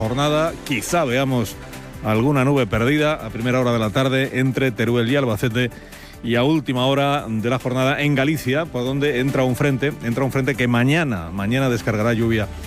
Jornada, quizá veamos alguna nube perdida a primera hora de la tarde entre Teruel y Albacete, y a última hora de la jornada en Galicia, por donde entra un frente que mañana descargará lluvia